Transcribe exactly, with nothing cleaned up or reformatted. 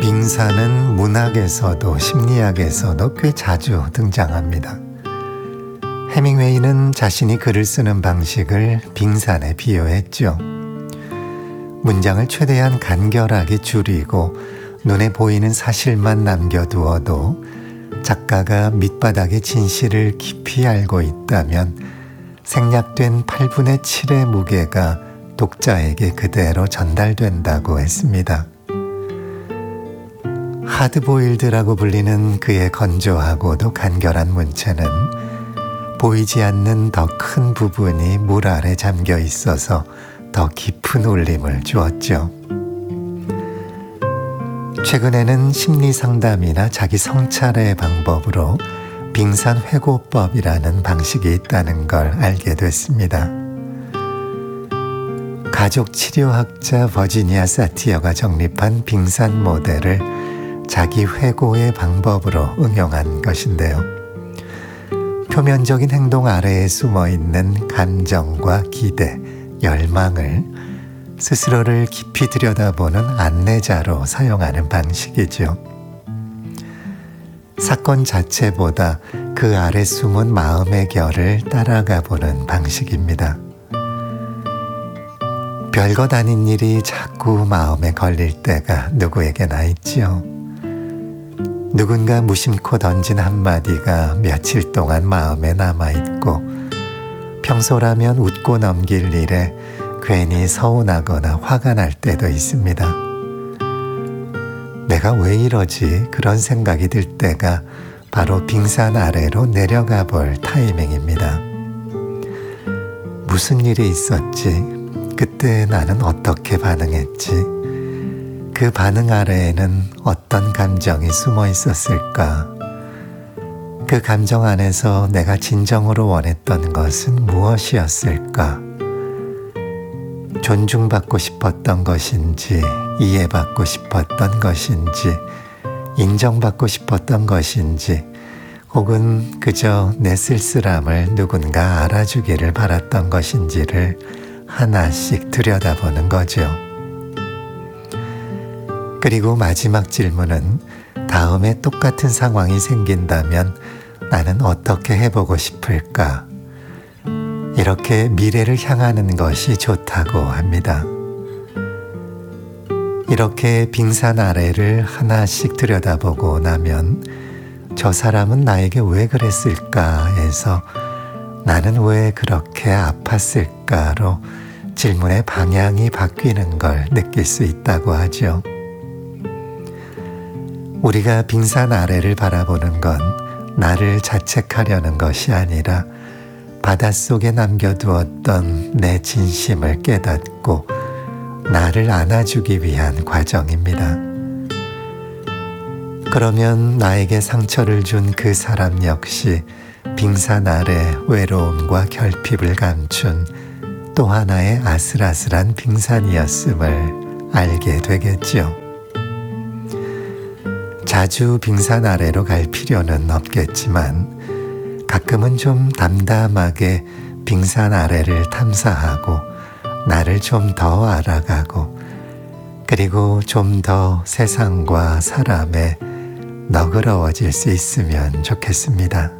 빙산은 문학에서도 심리학에서도 꽤 자주 등장합니다. 해밍웨이는 자신이 글을 쓰는 방식을 빙산에 비유했죠. 문장을 최대한 간결하게 줄이고 눈에 보이는 사실만 남겨두어도 작가가 밑바닥의 진실을 깊이 알고 있다면 생략된 팔분의 칠의 무게가 독자에게 그대로 전달된다고 했습니다. 하드보일드라고 불리는 그의 건조하고도 간결한 문체는 보이지 않는 더 큰 부분이 물 아래 잠겨 있어서 더 깊은 울림을 주었죠. 최근에는 심리상담이나 자기 성찰의 방법으로 빙산회고법이라는 방식이 있다는 걸 알게 됐습니다. 가족치료학자 버지니아 사티어가 정립한 빙산 모델을 자기 회고의 방법으로 응용한 것인데요. 표면적인 행동 아래에 숨어있는 감정과 기대, 열망을 스스로를 깊이 들여다보는 안내자로 사용하는 방식이죠. 사건 자체보다 그 아래 숨은 마음의 결을 따라가 보는 방식입니다. 별것 아닌 일이 자꾸 마음에 걸릴 때가 누구에게나 있지요. 누군가 무심코 던진 한마디가 며칠 동안 마음에 남아있고 평소라면 웃고 넘길 일에 괜히 서운하거나 화가 날 때도 있습니다. 내가 왜 이러지? 그런 생각이 들 때가 바로 빙산 아래로 내려가 볼 타이밍입니다. 무슨 일이 있었지? 그때 나는 어떻게 반응했지? 그 반응 아래에는 어떤 감정이 숨어 있었을까? 그 감정 안에서 내가 진정으로 원했던 것은 무엇이었을까? 존중받고 싶었던 것인지, 이해받고 싶었던 것인지, 인정받고 싶었던 것인지, 혹은 그저 내 쓸쓸함을 누군가 알아주기를 바랐던 것인지를 하나씩 들여다보는 거죠. 그리고 마지막 질문은 다음에 똑같은 상황이 생긴다면 나는 어떻게 해보고 싶을까? 이렇게 미래를 향하는 것이 좋다고 합니다. 이렇게 빙산 아래를 하나씩 들여다보고 나면 저 사람은 나에게 왜 그랬을까 해서 나는 왜 그렇게 아팠을까로 질문의 방향이 바뀌는 걸 느낄 수 있다고 하죠. 우리가 빙산 아래를 바라보는 건 나를 자책하려는 것이 아니라 바닷속에 남겨두었던 내 진심을 깨닫고 나를 안아주기 위한 과정입니다. 그러면 나에게 상처를 준 그 사람 역시 빙산 아래 외로움과 결핍을 감춘 또 하나의 아슬아슬한 빙산이었음을 알게 되겠죠. 자주 빙산 아래로 갈 필요는 없겠지만 가끔은 좀 담담하게 빙산 아래를 탐사하고 나를 좀 더 알아가고 그리고 좀 더 세상과 사람에 너그러워질 수 있으면 좋겠습니다.